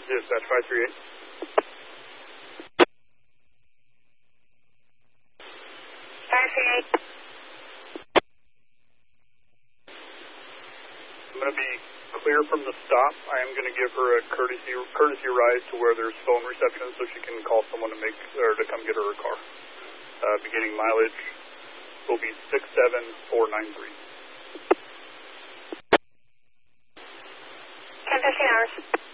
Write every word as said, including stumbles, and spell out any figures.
Dispatch five three eight. five three eight. I'm going to be clear from the stop. I am going to give her a courtesy courtesy ride to where there's phone reception so she can call someone to make or to come get her her car. Uh, beginning mileage will be six seven four nine three. ten fifteen hours.